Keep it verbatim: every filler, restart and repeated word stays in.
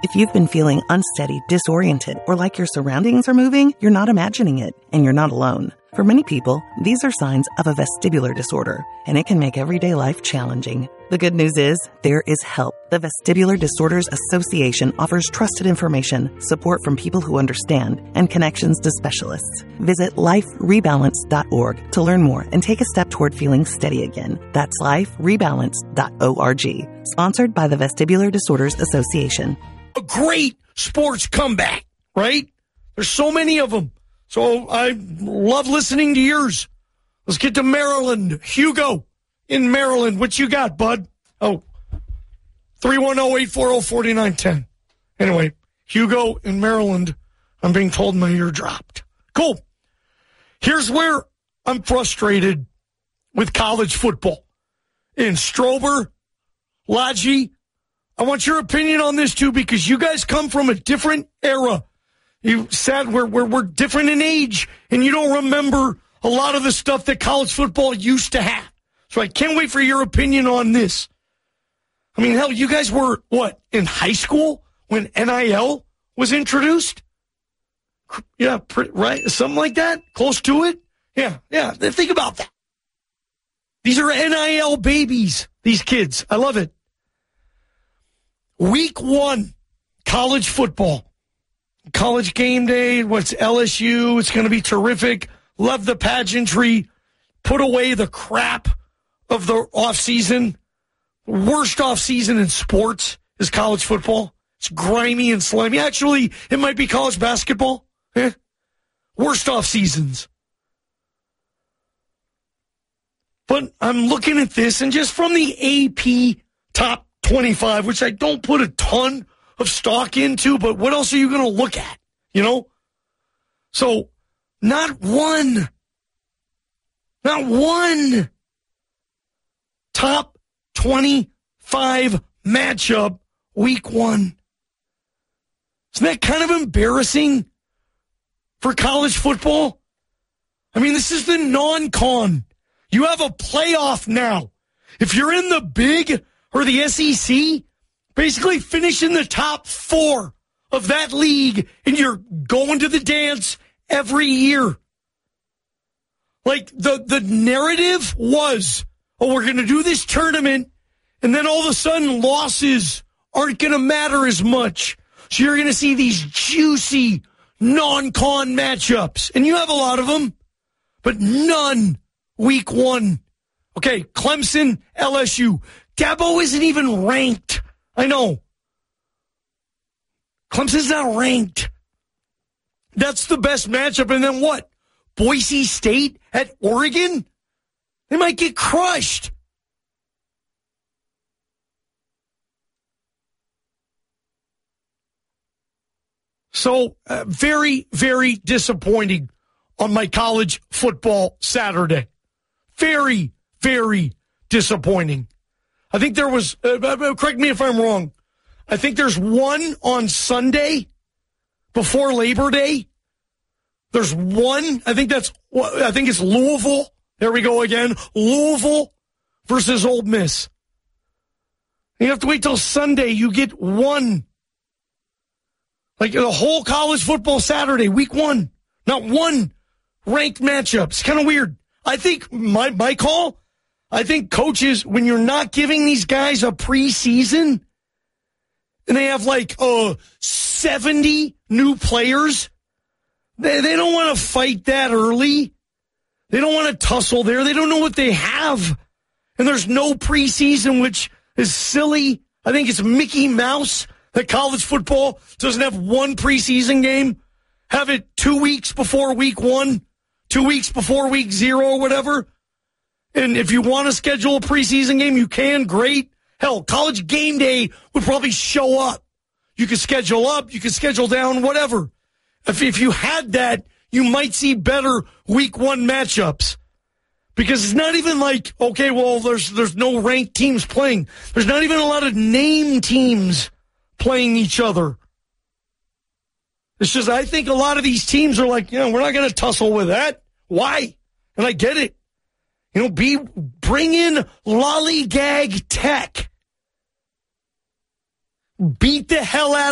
If you've been feeling unsteady, disoriented, or like your surroundings are moving, you're not imagining it, and you're not alone. For many people, these are signs of a vestibular disorder, and it can make everyday life challenging. The good news is, there is help. The Vestibular Disorders Association offers trusted information, support from people who understand, and connections to specialists. Visit life rebalance dot org to learn more and take a step toward feeling steady again. That's life rebalance dot org. Sponsored by the Vestibular Disorders Association. A great sports comeback, right? There's so many of them. So I love listening to yours. Let's get to Maryland. Hugo in Maryland. What you got, bud? Oh, three one zero, eight four zero, four nine one zero. Anyway, Hugo in Maryland. I'm being told my ear dropped. Cool. Here's where I'm frustrated with college football. In Strober, Lodgy, I want your opinion on this, too, because you guys come from a different era. You said we're, we're, we're different in age, and you don't remember a lot of the stuff that college football used to have. So I can't wait for your opinion on this. I mean, hell, you guys were, what, in high school when N I L was introduced? Yeah, right? Something like that? Close to it? Yeah, yeah. Think about that. These are N I L babies, these kids. I love it. Week one, college football. College game day, what's L S U? It's going to be terrific. Love the pageantry. Put away the crap of the offseason. Worst offseason in sports is college football. It's grimy and slimy. Actually, it might be college basketball. Eh? Worst offseasons. But I'm looking at this, and just from the A P top twenty-five, which I don't put a ton of stock into, but what else are you going to look at? You know? So, not one, not one top twenty-five matchup week one. Isn't that kind of embarrassing for college football? I mean, this is the non-con. You have a playoff now. If you're in the Big or the S E C, basically finish in the top four of that league, and you're going to the dance every year. Like, the, the narrative was, oh, we're going to do this tournament, and then all of a sudden losses aren't going to matter as much. So you're going to see these juicy non-con matchups. And you have a lot of them, but none week one. Okay, Clemson, L S U. Dabo isn't even ranked. I know. Clemson's not ranked. That's the best matchup. And then what? Boise State at Oregon? They might get crushed. So, uh, very, very disappointing on my college football Saturday. Very, very disappointing. I think there was, uh, correct me if I'm wrong, I think there's one on Sunday before Labor Day. There's one, I think that's, I think it's Louisville. There we go again. Louisville versus Ole Miss. You have to wait till Sunday. You get one. Like the whole college football Saturday, week one. Not one ranked matchup. It's kind of weird. I think my, my call, I think coaches, when you're not giving these guys a preseason and they have like uh, seventy new players, they, they don't want to fight that early. They don't want to tussle there. They don't know what they have. And there's no preseason, which is silly. I think it's Mickey Mouse that college football doesn't have one preseason game. Have it two weeks before week one, two weeks before week zero or whatever. And if you want to schedule a preseason game, you can. Great. Hell, College Game Day would probably show up. You could schedule up, you could schedule down, whatever. If, if you had that, you might see better week one matchups. Because it's not even like, okay, well, there's there's no ranked teams playing. There's not even a lot of name teams playing each other. It's just, I think a lot of these teams are like, you know, we're not going to tussle with that. Why? And I get it. You know, be bring in Lollygag Tech. Beat the hell out